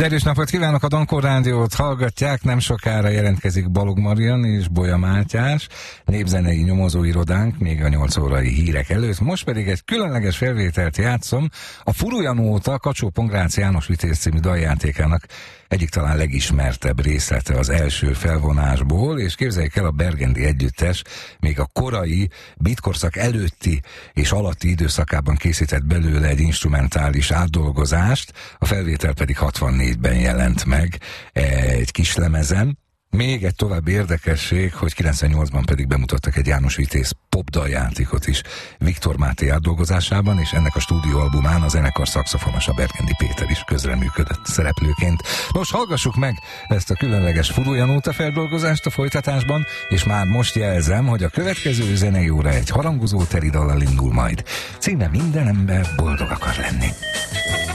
Derűs napot kívánok, a Donkor Rádiót hallgatják, nem sokára jelentkezik Balog Marian és Bolya Mátyás, népzenei nyomozóirodánk még a 8 órai hírek előtt. Most pedig egy különleges felvételt játszom, a Furujan óta Kacsó-Pongrác János Vitéz című daljátékának egyik talán legismertebb részlete az első felvonásból, és képzeljék el, a Bergendi együttes még a korai beatkorszak előtti és alatti időszakában készített belőle egy instrumentális átdolgozást, a felvétel pedig 64-ben jelent meg egy kislemezen. Még egy további érdekesség, hogy 98-ban pedig bemutattak egy János Vitéz popdaljátékot is Viktor Máté átdolgozásában, és ennek a stúdióalbumán a zenekar szaxofonosa Bergendi Péter is közreműködött szereplőként. Most hallgassuk meg ezt a különleges Furujan óta feldolgozást a folytatásban, és már most jelzem, hogy a következő zenei óra egy harangozó teri dallal indul majd. Címe Minden ember boldog akar lenni.